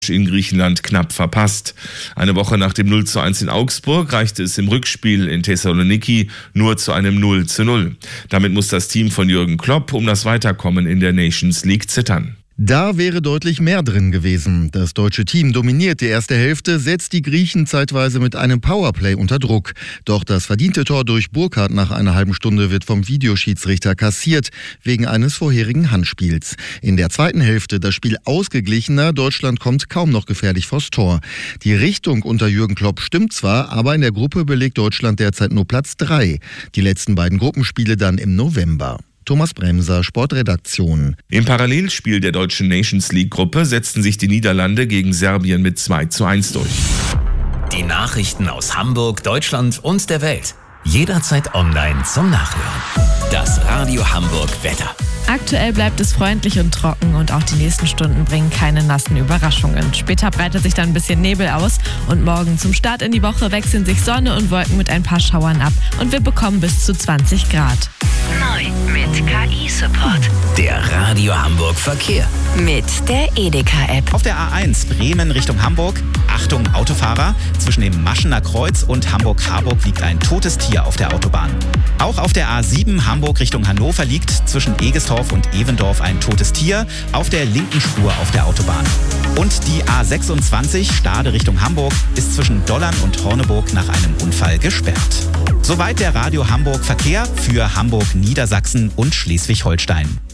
in Griechenland knapp verpasst. Eine Woche nach dem 0:1 in Augsburg reichte es im Rückspiel in Thessaloniki nur zu einem 0:0. Damit muss das Team von Jürgen Klopp um das Weiterkommen in der Nations League zittern. Da wäre deutlich mehr drin gewesen. Das deutsche Team dominiert die erste Hälfte, setzt die Griechen zeitweise mit einem Powerplay unter Druck. Doch das verdiente Tor durch Burkhardt nach einer halben Stunde wird vom Videoschiedsrichter kassiert, wegen eines vorherigen Handspiels. In der zweiten Hälfte das Spiel ausgeglichener, Deutschland kommt kaum noch gefährlich vors Tor. Die Richtung unter Jürgen Klopp stimmt zwar, aber in der Gruppe belegt Deutschland derzeit nur Platz 3. Die letzten beiden Gruppenspiele dann im November. Thomas Bremser, Sportredaktion. Im Parallelspiel der deutschen Nations League-Gruppe setzten sich die Niederlande gegen Serbien mit 2:1 durch. Die Nachrichten aus Hamburg, Deutschland und der Welt. Jederzeit online zum Nachhören. Das Radio Hamburg Wetter. Aktuell bleibt es freundlich und trocken und auch die nächsten Stunden bringen keine nassen Überraschungen. Später breitet sich dann ein bisschen Nebel aus und morgen zum Start in die Woche wechseln sich Sonne und Wolken mit ein paar Schauern ab und wir bekommen bis zu 20 Grad. Neu mit KI-Support. Der Radio Hamburg Verkehr. Mit der Edeka-App. Auf der A1 Bremen Richtung Hamburg. Achtung Autofahrer, zwischen dem Maschener Kreuz und Hamburg-Harburg liegt ein totes Tier auf der Autobahn. Auch auf der A7 Hamburg Richtung Hannover liegt zwischen Egestorf und Evendorf ein totes Tier auf der linken Spur auf der Autobahn. Und die A26 Stade Richtung Hamburg ist zwischen Dollern und Horneburg nach einem Unfall gesperrt. Soweit der Radio Hamburg Verkehr für Hamburg, Niedersachsen und Schleswig-Holstein.